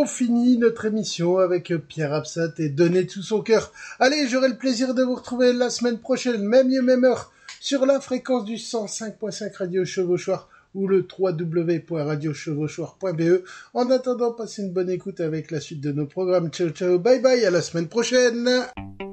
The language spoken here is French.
finit notre émission avec Pierre Absat et Donner tout son cœur. Allez, j'aurai le plaisir de vous retrouver la semaine prochaine, même lieu, même heure, sur la fréquence du 105.5 Radio Chevauchoir ou le www.radiochevauchoir.be. En attendant, passez une bonne écoute avec la suite de nos programmes. Ciao, ciao, bye bye, à la semaine prochaine.